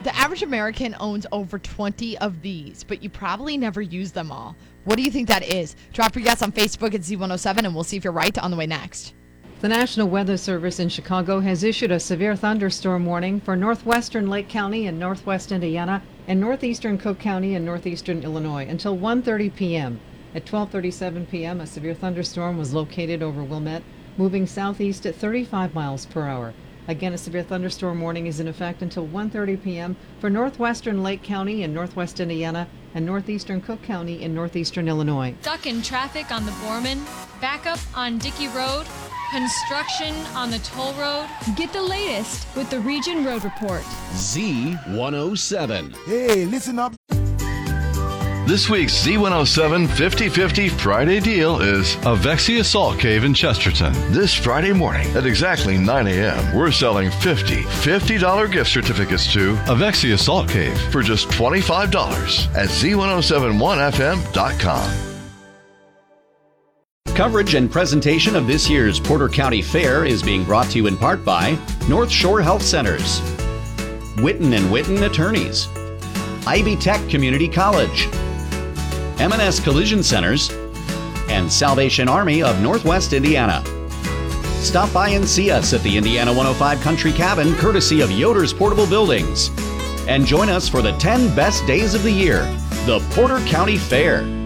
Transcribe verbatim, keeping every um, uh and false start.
The average American owns over twenty of these, but you probably never use them all. What do you think that is? Drop your guess on Facebook at Z one oh seven, and we'll see if you're right on the way next. The National Weather Service in Chicago has issued a severe thunderstorm warning for northwestern Lake County and northwest Indiana and northeastern Cook County and northeastern Illinois until one thirty p.m. At twelve thirty-seven p.m., a severe thunderstorm was located over Wilmette, moving southeast at thirty-five miles per hour. Again, a severe thunderstorm warning is in effect until one thirty p.m. for northwestern Lake County and northwest Indiana and northeastern Cook County and northeastern Illinois. Stuck in traffic on the Borman, backup on Dickey Road, construction on the toll road. Get the latest with the Region Road Report. Z one oh seven. Hey, listen up. This week's Z one oh seven fifty fifty Friday deal is Avexia Salt Cave in Chesterton. This Friday morning at exactly nine a.m., we're selling fifty fifty dollars gift certificates to Avexia Salt Cave for just twenty-five dollars at Z one oh seven one F M dot com. Coverage and presentation of this year's Porter County Fair is being brought to you in part by North Shore Health Centers, Witten and Witten Attorneys, Ivy Tech Community College, M and S Collision Centers, and Salvation Army of Northwest Indiana. Stop by and see us at the Indiana one oh five Country Cabin, courtesy of Yoder's Portable Buildings. And join us for the ten best days of the year, the Porter County Fair.